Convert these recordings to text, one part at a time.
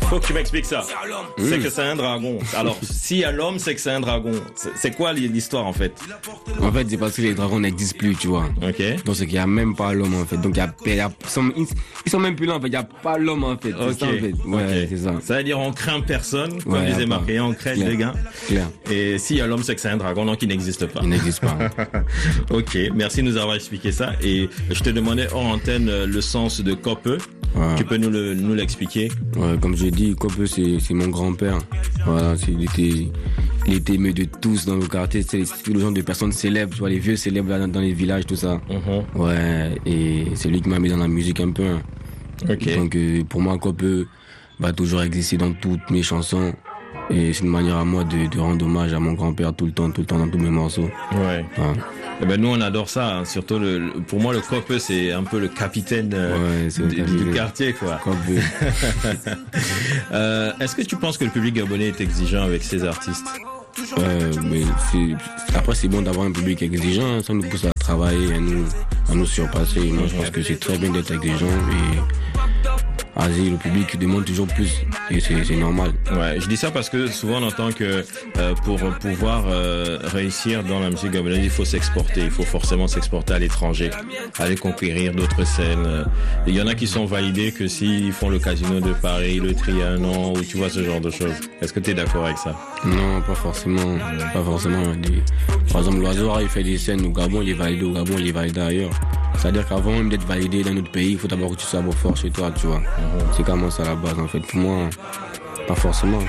Faut que tu m'expliques ça. C'est que c'est un dragon. Alors, s'il y a l'homme, c'est que c'est un dragon. C'est quoi l'histoire, en fait? En fait, c'est parce que les dragons n'existent plus, tu vois. Ok. Donc, c'est qu'il n'y a même pas l'homme, en fait. Donc, ils sont même plus là, en fait. Il n'y a pas l'homme, en fait. C'est ça, en fait. Ouais, c'est ça. Ça veut dire, on craint personne, comme disait marqué, on craint les gars. Clair. Et s'il y a l'homme, c'est que c'est un dragon, donc il n'existe pas. Il n'existe pas. Ok. Merci de nous avoir expliqué ça. Et je te demandais hors antenne le sens de Kope. Ouais. Tu peux nous l'expliquer? Ouais, comme j'ai dit, Kope, c'est mon grand-père. Voilà, il était aimé de tous dans le quartier. C'est tout le genre de personnes célèbres, tu vois, les vieux célèbres là, dans les villages, tout ça. Ouais, et c'est lui qui m'a mis dans la musique un peu. Hein. Ok. Donc pour moi, Kope va toujours exister dans toutes mes chansons. Et c'est une manière à moi de rendre hommage à mon grand-père tout le temps dans tous mes morceaux. Ouais. Eh ben nous on adore ça, hein. Surtout pour moi le Kope c'est un peu le capitaine du quartier quoi. Est-ce que tu penses que le public gabonais est exigeant avec ses artistes? Mais après c'est bon d'avoir un public exigeant, ça nous pousse à travailler, à nous surpasser. Moi je pense que c'est très bien d'être exigeant et le public demande toujours plus et c'est normal. Ouais, je dis ça parce que souvent on entend que pour pouvoir réussir dans la musique gabonaise, il faut s'exporter, il faut forcément s'exporter à l'étranger, aller conquérir d'autres scènes. Il y en a qui sont validés que s'ils font le Casino de Paris, le Trianon ou tu vois ce genre de choses. Est-ce que tu es d'accord avec ça? Non, pas forcément. Par exemple, l'Oiseau Rare, il fait des scènes au Gabon, il est validé au Gabon, il est validé ailleurs. C'est-à-dire qu'avant même d'être validé dans notre pays, il faut d'abord que tu sois fort chez toi, tu vois. C'est comment ça à la base, en fait. Pour moi, pas forcément.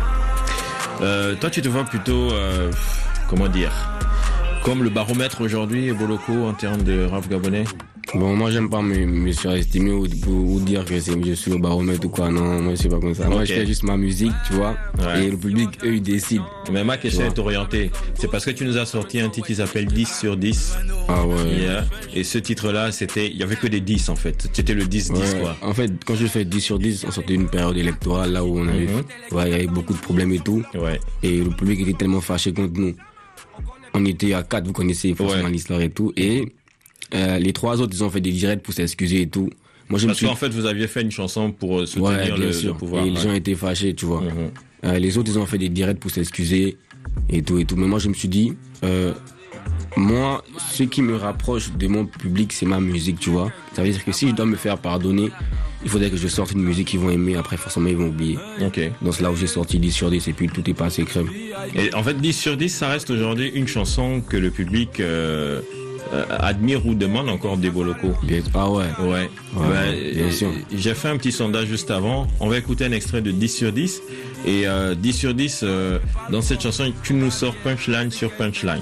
Ouais. Toi, tu te vois plutôt, comment dire, comme le baromètre aujourd'hui, Boloko, en termes de rap gabonais? Bon, moi, j'aime pas me surestimer ou dire que je suis au baromètre ou quoi. Non, moi, je suis pas comme ça. Okay. Moi, je fais juste ma musique, tu vois. Ouais. Et le public, eux, ils décident. Mais ma question est orientée. C'est parce que tu nous as sorti un titre qui s'appelle 10 sur 10. Ah ouais. Et ce titre-là, il y avait que des 10, en fait. C'était le 10-10, quoi. En fait, quand je fais 10 sur 10, on sortait d'une période électorale, là où on avait, il y avait beaucoup de problèmes et tout. Ouais. Et le public était tellement fâché contre nous. On était à 4, vous connaissez forcément l'histoire et tout. Et, les 3 autres, ils ont fait des directs pour s'excuser et tout. Moi, parce qu'en fait, vous aviez fait une chanson pour soutenir le pouvoir. Et les gens étaient fâchés, tu vois. Les autres, ils ont fait des directs pour s'excuser et tout. Mais moi, je me suis dit, moi, ce qui me rapproche de mon public, c'est ma musique, tu vois. Ça veut dire que si je dois me faire pardonner, il faudrait que je sorte une musique qu'ils vont aimer, après forcément ils vont oublier. Ok. Donc c'est là où j'ai sorti 10 sur 10 et puis tout est passé crème. Et en fait 10 sur 10 ça reste aujourd'hui une chanson que le public admire ou demande encore des Boloko. Ah ouais. Ouais. Bien sûr. J'ai fait un petit sondage juste avant, on va écouter un extrait de 10 sur 10 et 10 sur 10 dans cette chanson tu nous sors punchline sur punchline.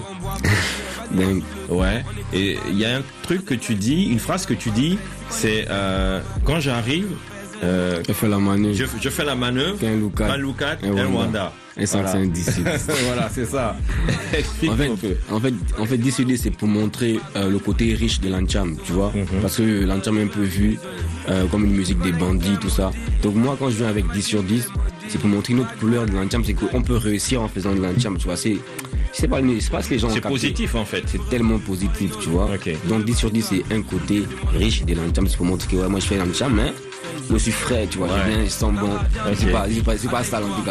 Ouais. Et il y a un truc que tu dis, une phrase que tu dis, c'est quand j'arrive, je fais la manœuvre. Je fais la manœuvre. Un Loukat et Rwanda. Et ça, c'est un 10 sur 10. Voilà, c'est ça. En fait, 10 sur 10, c'est pour montrer le côté riche de l'Ancham, tu vois. Parce que l'Ancham est un peu vu comme une musique des bandits, tout ça. Donc moi, quand je viens avec 10 sur 10, c'est pour montrer une autre couleur de l'Ancham, c'est qu'on peut réussir en faisant de l'Ancham, tu vois. C'est pas ce que les gens ont capté. C'est positif en fait. C'est tellement positif, tu vois. Donc 10 sur 10, c'est un côté riche de l'Ancham, c'est pour montrer que moi je fais l'Ancham, mais je suis frais, tu vois. Je viens, je sens bon. C'est pas sale en tout cas.